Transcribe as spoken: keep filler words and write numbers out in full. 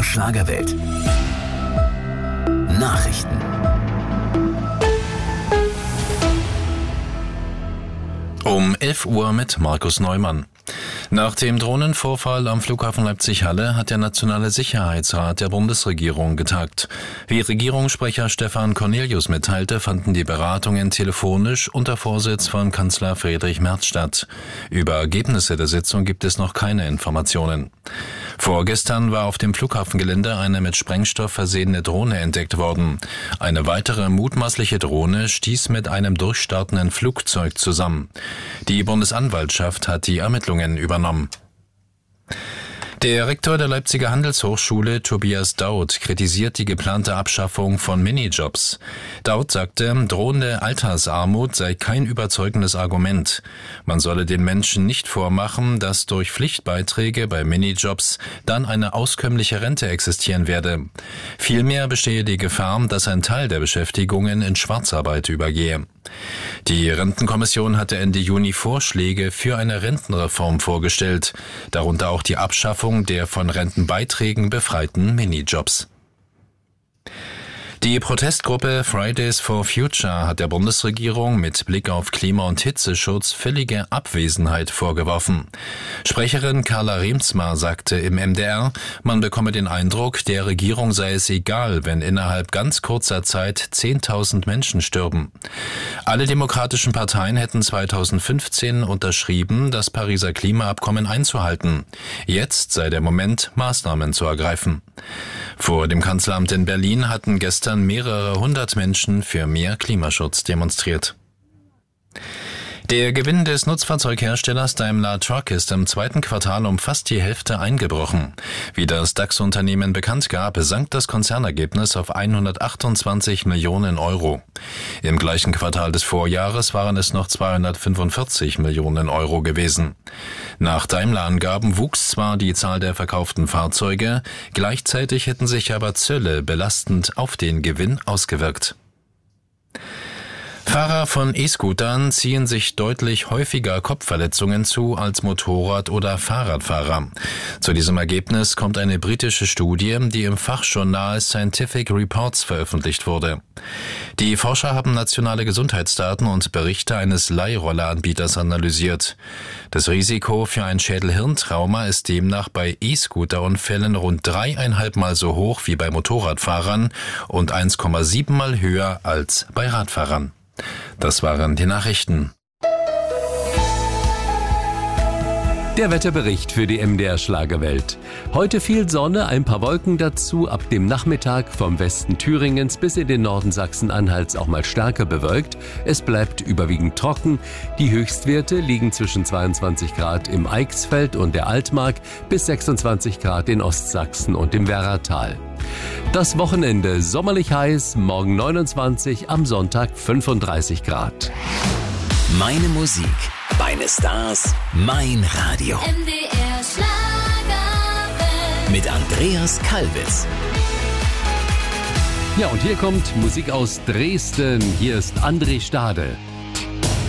Schlagerwelt. Nachrichten. Um elf Uhr mit Markus Neumann. Nach dem Drohnenvorfall am Flughafen Leipzig-Halle hat der Nationale Sicherheitsrat der Bundesregierung getagt. Wie Regierungssprecher Stefan Cornelius mitteilte, fanden die Beratungen telefonisch unter Vorsitz von Kanzler Friedrich Merz statt. Über Ergebnisse der Sitzung gibt es noch keine Informationen. Vorgestern war auf dem Flughafengelände eine mit Sprengstoff versehene Drohne entdeckt worden. Eine weitere mutmaßliche Drohne stieß mit einem durchstartenden Flugzeug zusammen. Die Bundesanwaltschaft hat die Ermittlungen übernommen. Der Rektor der Leipziger Handelshochschule, Tobias Daut, kritisiert die geplante Abschaffung von Minijobs. Daut sagte, drohende Altersarmut sei kein überzeugendes Argument. Man solle den Menschen nicht vormachen, dass durch Pflichtbeiträge bei Minijobs dann eine auskömmliche Rente existieren werde. Vielmehr bestehe die Gefahr, dass ein Teil der Beschäftigungen in Schwarzarbeit übergehe. Die Rentenkommission hatte Ende Juni Vorschläge für eine Rentenreform vorgestellt, darunter auch die Abschaffung der von Rentenbeiträgen befreiten Minijobs. Die Protestgruppe Fridays for Future hat der Bundesregierung mit Blick auf Klima- und Hitzeschutz völlige Abwesenheit vorgeworfen. Sprecherin Carla Riemsma sagte im M D R, man bekomme den Eindruck, der Regierung sei es egal, wenn innerhalb ganz kurzer Zeit zehntausend Menschen stürben. Alle demokratischen Parteien hätten zweitausendfünfzehn unterschrieben, das Pariser Klimaabkommen einzuhalten. Jetzt sei der Moment, Maßnahmen zu ergreifen. Vor dem Kanzleramt in Berlin hatten gestern mehrere hundert Menschen für mehr Klimaschutz demonstriert. Der Gewinn des Nutzfahrzeugherstellers Daimler Truck ist im zweiten Quartal um fast die Hälfte eingebrochen. Wie das DAX-Unternehmen bekannt gab, sank das Konzernergebnis auf hundertachtundzwanzig Millionen Euro. Im gleichen Quartal des Vorjahres waren es noch zweihundertfünfundvierzig Millionen Euro gewesen. Nach Daimler-Angaben wuchs zwar die Zahl der verkauften Fahrzeuge, gleichzeitig hätten sich aber Zölle belastend auf den Gewinn ausgewirkt. Fahrer von E-Scootern ziehen sich deutlich häufiger Kopfverletzungen zu als Motorrad- oder Fahrradfahrer. Zu diesem Ergebnis kommt eine britische Studie, die im Fachjournal Scientific Reports veröffentlicht wurde. Die Forscher haben nationale Gesundheitsdaten und Berichte eines Leihrolleranbieters analysiert. Das Risiko für ein Schädel-Hirn-Trauma ist demnach bei E-Scooter-Unfällen rund dreieinhalb Mal so hoch wie bei Motorradfahrern und eins Komma sieben Mal höher als bei Radfahrern. Das waren die Nachrichten. Der Wetterbericht für die M D R Schlagerwelt. Heute viel Sonne, ein paar Wolken dazu, ab dem Nachmittag vom Westen Thüringens bis in den Norden Sachsen-Anhalts auch mal stärker bewölkt. Es bleibt überwiegend trocken. Die Höchstwerte liegen zwischen zweiundzwanzig Grad im Eichsfeld und der Altmark bis sechsundzwanzig Grad in Ostsachsen und im Werratal. Das Wochenende sommerlich heiß, morgen neunundzwanzig, am Sonntag fünfunddreißig Grad. Meine Musik, meine Stars, mein Radio. M D R Schlagerwelt. Mit Andreas Kalbitz. Ja, und hier kommt Musik aus Dresden. Hier ist André Stade.